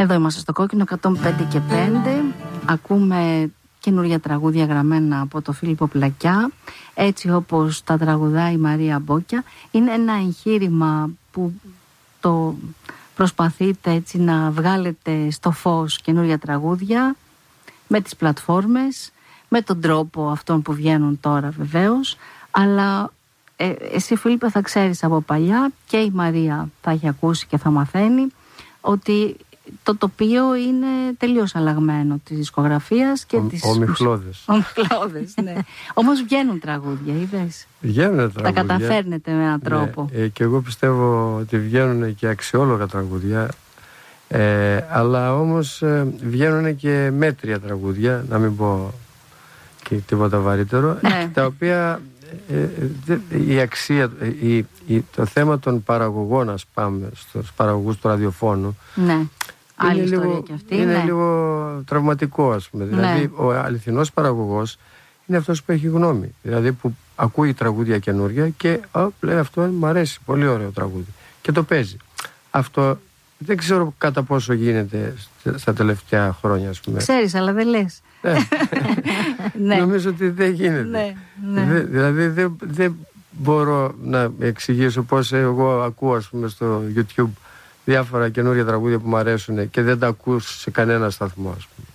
Εδώ είμαστε στο Κόκκινο 105 και 5. Ακούμε καινούργια τραγούδια γραμμένα από το Φίλιππο Πλακιά, έτσι όπως τα τραγουδάει η Μαρία Μπόκια. Είναι ένα εγχείρημα που το προσπαθείτε έτσι να βγάλετε στο φως καινούργια τραγούδια με τις πλατφόρμες, με τον τρόπο αυτών που βγαίνουν τώρα βεβαίως, αλλά εσύ Φίλιππε θα ξέρεις από παλιά, και η Μαρία θα έχει ακούσει και θα μαθαίνει, ότι το τοπίο είναι τελείως αλλαγμένο της δισκογραφίας και της... Ομιχλώδες. Ομιχλώδες, ναι. Όμως βγαίνουν τραγούδια, είδες. Βγαίνουν τραγούδια. Τα καταφέρνετε με έναν τρόπο. Ναι, και εγώ πιστεύω ότι βγαίνουν και αξιόλογα τραγούδια, αλλά όμως βγαίνουν και μέτρια τραγούδια, να μην πω και τίποτα βαρύτερο, Ναι. τα οποία η αξία, το θέμα των παραγωγών, ας πάμε στους παραγωγούς του ραδιοφώνου, Ναι. Άλλη είναι ιστορία λίγο, και αυτή. είναι Ναι. λίγο τραυματικό, ας πούμε. Δηλαδή ο αληθινός παραγωγός είναι αυτός που έχει γνώμη, δηλαδή που ακούει τραγούδια καινούρια και λέει αυτό μου αρέσει, πολύ ωραίο τραγούδι, και το παίζει. Αυτό δεν ξέρω κατά πόσο γίνεται στα τελευταία χρόνια, ας πούμε. Ξέρεις, αλλά δεν λες. Ναι. Νομίζω ότι δεν γίνεται. Ναι, ναι. Δηλαδή δεν μπορώ να εξηγήσω πώς εγώ ακούω, ας πούμε, στο YouTube διάφορα καινούργια τραγούδια που μου αρέσουν και δεν τα ακούς σε κανένα σταθμό, ας πούμε.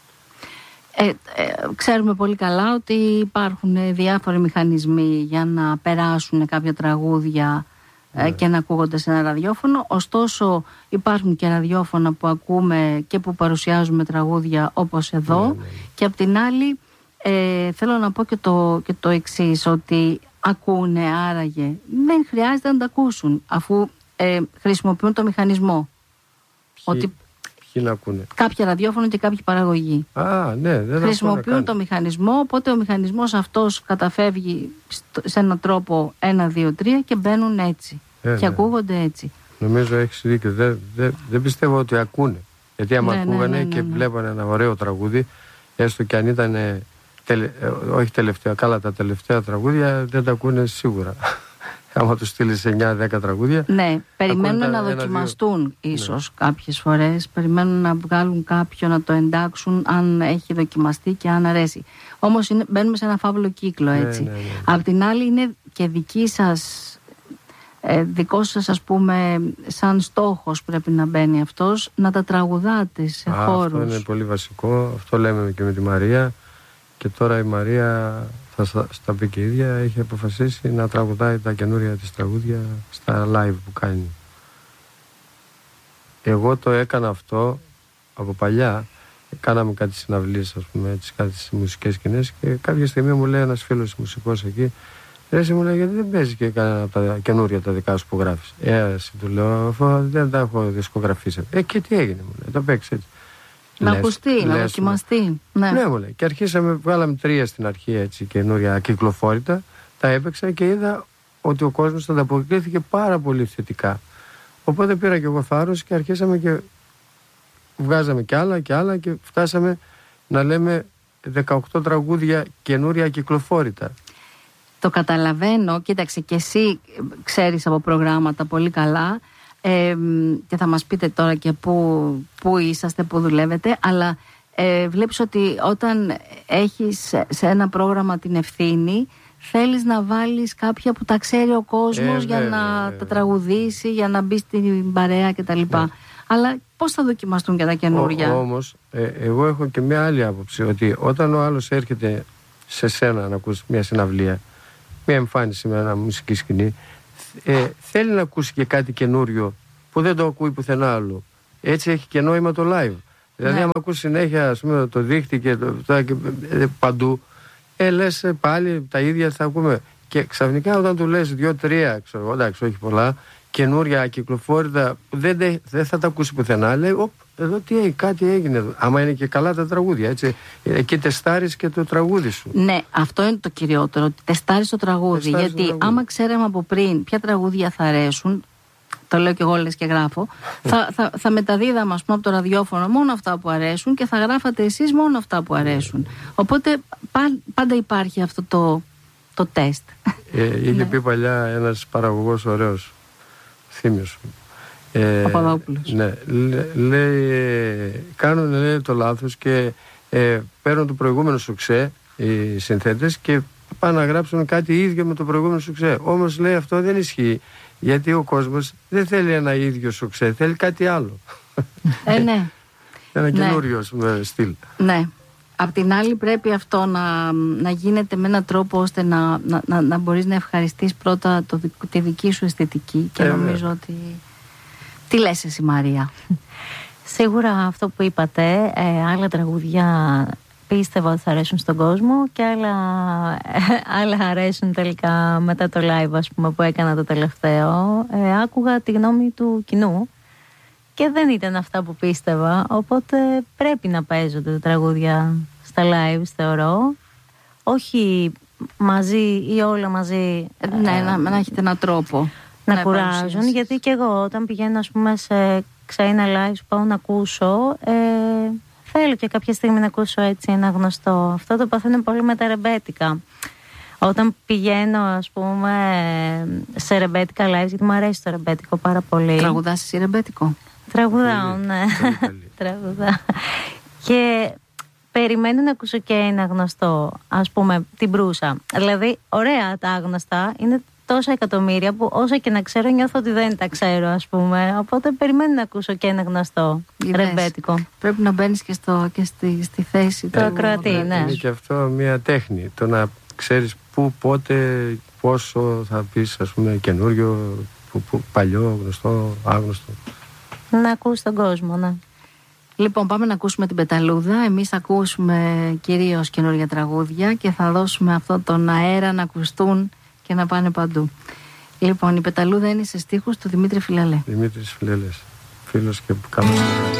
Ξέρουμε πολύ καλά ότι υπάρχουν διάφοροι μηχανισμοί για να περάσουν κάποια τραγούδια και να ακούγονται σε ένα ραδιόφωνο. Ωστόσο υπάρχουν και ραδιόφωνα που ακούμε και που παρουσιάζουμε τραγούδια όπως εδώ. Και απ' την άλλη θέλω να πω και το εξής, ότι ακούνε, άραγε δεν χρειάζεται να τα ακούσουν, αφού χρησιμοποιούν το μηχανισμό. Ποιοι να ακούνε? Κάποια ραδιόφωνο και κάποιοι παραγωγοί. Ναι, δεν χρησιμοποιούν το μηχανισμό, οπότε ο μηχανισμός αυτός καταφεύγει σε έναν τρόπο 1, 2, 3 και μπαίνουν έτσι και ακούγονται έτσι. Νομίζω έχεις δίκιο. Δεν πιστεύω ότι ακούνε. Γιατί άμα ακούγανε και βλέπανε ένα ωραίο τραγούδι, έστω και αν ήταν όχι τελευταία, καλά τα τελευταία τραγούδια δεν τα ακούνε σίγουρα. Άμα του στείλει 9-10 τραγούδια. Ναι, περιμένουν να δοκιμαστούν ίσως κάποιες φορές. Περιμένουν να βγάλουν κάποιο, να το εντάξουν, αν έχει δοκιμαστεί και αν αρέσει. Όμως μπαίνουμε σε ένα φαύλο κύκλο, έτσι. Ναι. Απ' την άλλη, είναι και δικό σας, ας πούμε, σαν στόχος πρέπει να μπαίνει αυτός, να τα τραγουδάτε σε χώρους. Αυτό είναι πολύ βασικό. Αυτό λέμε και με τη Μαρία. Και τώρα η Μαρία, θα στα πει και η ίδια, έχει αποφασίσει να τραγουδάει τα καινούρια της τραγούδια στα live που κάνει. Εγώ το έκανα αυτό από παλιά. Κάναμε κάτι συναυλίες, ας πούμε, κάτι μουσικές σκηνές, και κάποια στιγμή μου λέει ένας φίλος μουσικός εκεί, εσύ μου λέει, γιατί δεν παίζει και κανένα από τα καινούρια τα δικά σου που γράφεις? Εσύ του λέω, αφού δεν τα έχω δισκογραφήσει. Και τι έγινε, μου λέει, το παίξεις έτσι. Να ακουστεί, να δοκιμαστεί. Ναι, μου λέει. Και αρχίσαμε, βγάλαμε 3 στην αρχή, έτσι, καινούρια κυκλοφόρητα. Τα έπαιξα και είδα ότι ο κόσμος ανταποκρίθηκε πάρα πολύ θετικά. Οπότε πήρα και εγώ θάρρος και αρχίσαμε και βγάζαμε κι άλλα και άλλα και φτάσαμε να λέμε 18 τραγούδια καινούρια κυκλοφόρητα. Το καταλαβαίνω. Κοίταξε, και εσύ ξέρεις από προγράμματα πολύ καλά. Και θα μας πείτε τώρα και πού είσαστε, πού δουλεύετε, αλλά βλέπεις ότι όταν έχεις σε ένα πρόγραμμα την ευθύνη, θέλεις να βάλεις κάποια που τα ξέρει ο κόσμος για να τα τραγουδήσει, για να μπει στην παρέα κτλ. Αλλά πώς θα δοκιμαστούν και τα καινούρια? Όμως εγώ έχω και μια άλλη άποψη, ότι όταν ο άλλος έρχεται σε σένα να ακούσει μια συναυλία, μια εμφάνιση με ένα μουσική σκηνή, θέλει να ακούσει και κάτι καινούριο που δεν το ακούει πουθενά άλλο. Έτσι έχει και νόημα το live. Δηλαδή, άμα ακούσει συνέχεια, ας πούμε, το δίχτυ και παντού, λες πάλι τα ίδια θα ακούμε. Και ξαφνικά όταν του λες 2-3, ξέρω, εντάξει, όχι πολλά, καινούρια κυκλοφόρητα, δεν θα τα ακούσει πουθενά, λέει, εδώ κάτι έγινε εδώ. Άμα είναι και καλά τα τραγούδια, έτσι. Εκεί τεστάρεις και το τραγούδι σου. Ναι, αυτό είναι το κυριότερο, ότι τεστάρεις το τραγούδι. Γιατί άμα ξέραμε από πριν ποια τραγούδια θα αρέσουν, το λέω και εγώ, λες και γράφω, θα μεταδίδαμε, ας πούμε, από το ραδιόφωνο μόνο αυτά που αρέσουν και θα γράφατε εσείς μόνο αυτά που αρέσουν. Οπότε πάντα υπάρχει αυτό το τεστ. Είχε πει παλιά ένας παραγωγός ωραίος, Θήμιος, Παπαδόπουλος. Ναι, κάνουν το λάθος και παίρνουν το προηγούμενο σουξέ οι συνθέτες και πάνε να γράψουν κάτι ίδιο με το προηγούμενο σουξέ. Όμως λέει αυτό δεν ισχύει, γιατί ο κόσμος δεν θέλει ένα ίδιο σουξέ, θέλει κάτι άλλο. Ναι. Ένα καινούριο στυλ. Ναι. Απ' την άλλη πρέπει αυτό να γίνεται με έναν τρόπο ώστε να μπορείς να ευχαριστείς πρώτα τη δική σου αισθητική και νομίζω ότι... Τι λες εσύ, Μαρία? Σίγουρα αυτό που είπατε, άλλα τραγούδια πίστευα ότι θα αρέσουν στον κόσμο και άλλα αρέσουν τελικά μετά το live, ας πούμε, που έκανα το τελευταίο. Άκουγα τη γνώμη του κοινού και δεν ήταν αυτά που πίστευα, οπότε πρέπει να παίζονται τα τραγούδια στα live, θεωρώ. Όχι μαζί ή όλα μαζί. Ναι, να έχετε έναν τρόπο να κουράζουν, γιατί και εγώ όταν πηγαίνω, ας πούμε, σε ξένα live που πάω να ακούσω, θέλω και κάποια στιγμή να ακούσω έτσι ένα γνωστό. Αυτό το παθαίνω πολύ με τα ρεμπέτικα. Όταν πηγαίνω, ας πούμε, σε ρεμπέτικα live, γιατί μου αρέσει το ρεμπέτικο πάρα πολύ. Τραγουδάς εσύ ρεμπέτικο? Τραγουδάω, ναι. Τραγουδάω. Και περιμένω να ακούσω και ένα γνωστό, ας πούμε, την Μπρούσα. Δηλαδή, ωραία τα άγνωστα, είναι τόσα εκατομμύρια που όσο και να ξέρω νιώθω ότι δεν τα ξέρω, ας πούμε. Οπότε περιμένω να ακούσω και ένα γνωστό ρεμπέτικο. Πρέπει να μπαίνεις και στη θέση του ακροατή, ναι. Είναι και αυτό μια τέχνη. Το να ξέρεις πού, πότε, πόσο θα πεις, ας πούμε, καινούριο, παλιό, γνωστό, άγνωστο. Να ακούσει τον κόσμο, ναι. Λοιπόν, πάμε να ακούσουμε την Πεταλούδα. Εμείς ακούσουμε κυρίως καινούργια τραγούδια και θα δώσουμε αυτό τον αέρα να ακουστούν και να πάνε παντού. Λοιπόν, η Πεταλούδα είναι σε στίχους του Δημήτρη Φιλαλέ. Δημήτρης Φιλαλές, φίλος και καλός.